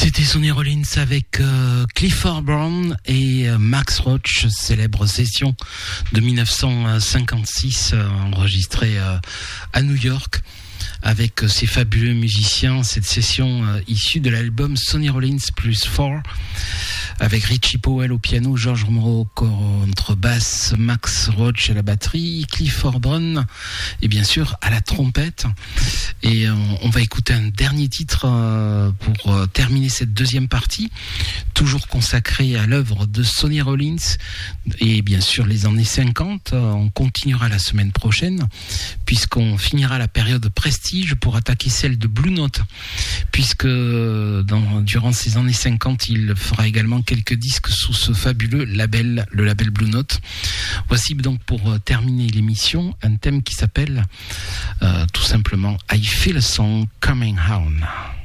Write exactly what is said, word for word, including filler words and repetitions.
C'était Sonny Rollins avec euh, Clifford Brown et euh, Max Roach, célèbre session de dix-neuf cent cinquante-six euh, enregistrée euh, à New York avec euh, ces fabuleux musiciens. Cette session euh, issue de l'album Sonny Rollins plus quatre avec Richie Powell au piano, George Romero au contrebasse, Max Roach à la batterie, Clifford Brown et bien sûr à la trompette. Et on, on va écouter un dernier titre euh, pour euh, terminer cette deuxième partie, toujours consacrée à l'œuvre de Sonny Rollins et bien sûr les années cinquante. Euh, on continuera la semaine prochaine puisqu'on finira la période Prestige pour attaquer celle de Blue Note, puisque dans, durant ces années cinquante il fera également quelques disques sous ce fabuleux label, le label Blue Note. Voici donc pour euh, terminer l'émission un thème qui s'appelle euh, tout simplement I Feel a Song Coming On.